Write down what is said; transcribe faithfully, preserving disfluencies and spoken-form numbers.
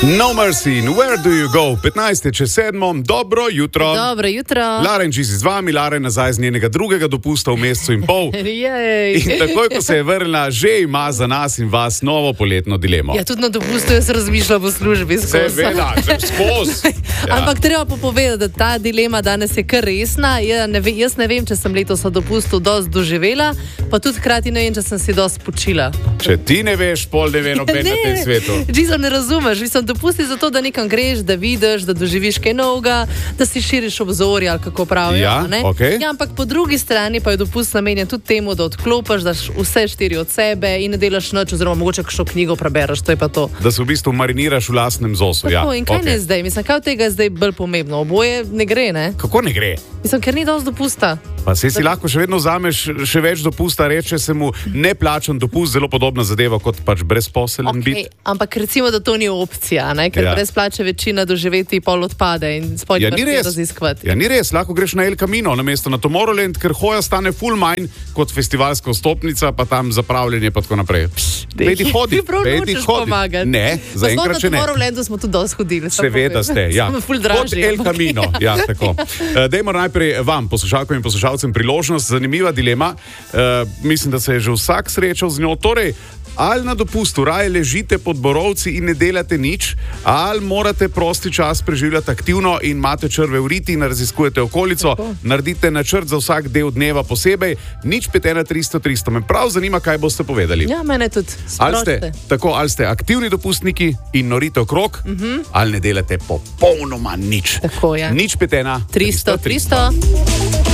No Mercy in Where Do You Go? petnajst je čez sedmo, dobro jutro. Dobro jutro. Laren Čizi z vami, Laren nazaj z njenega drugega dopusta v mesecu in pol. In takoj, ko se je vrnila, že ima za nas in vas novo poletno dilemo. Ja, tudi na dopustu jaz razmišljam v službi skozi. Seveda, skozi. Ja. Ampak treba pa povedati, da ta dilema danes je kar resna. Ja, ne ve, jaz ne vem, če sem letos na dopustu dosti doživela, pa tudi hkrati ne vem, če sem si dosti počila. Če ti ne veš, pol ne ve noben na tem svetu. Čisto ne razumeš, mislim, dopusti zato, da nekam greš, da vidiš, da doživiš kaj novega, da si širiš obzorje, ali kako pravijo. Ja, ne? Okay. Ja, ampak po drugi strani pa je dopust namenjen tudi temu, da odklopiš, daš vse štiri od sebe in ne delaš nič, oziroma mogoče kakšno knjigo prebereš, to je pa to. Da se v bistvu mariniraš v lastnem zosu. Tako, ja. In kaj okay. ne zdaj? Mislim, kaj od tega je zdaj bolj pomembno? Oboje ne gre, ne? Kako ne gre? Mislim, ker ni dosti dopusta. Pa se si lahko še vedno vzameš še več dopusta, reče se mu neplačan dopust, zelo podobna zadeva kot pač brezposeln okay, biti. Ampak recimo, da to ni opcija, ne? Ker ja. brez plače večina doživeti pol odpade in sploh ja, ni res raziskovati. Ja, ni res, lahko greš na El Camino namesto na Tomorrowland, ker hoja stane ful manj kot festivalska vstopnica, pa tam zapravljanje pa tako naprej. Pejti hodi, pejti hodi. Ne, zaenkrat še ne. Na Tomorrowlandu smo tudi dosti hodili. Seveda ste, ja. Kot El Camino, ja, tako. Dajmo najprej vam, poslušalkom in poslušalcem, priložnost, zanimiva dilema. Uh, mislim, da se je že vsak srečal z njo. Torej, ali na dopustu raje ležite pod borovci in ne delate nič, ali morate prosti čas preživljati aktivno in imate črve v riti in raziskujete okolico, tako. Naredite načrt za vsak del dneva posebej, nič pet ena tristo tristo. Me prav zanima, kaj boste povedali. Ja, mene tudi. Ali ste, tako, ali ste aktivni dopustniki in norite okrog, uh -huh. ali ne delate popolnoma nič. Tako, ja. Nič pet ena tristo tristo.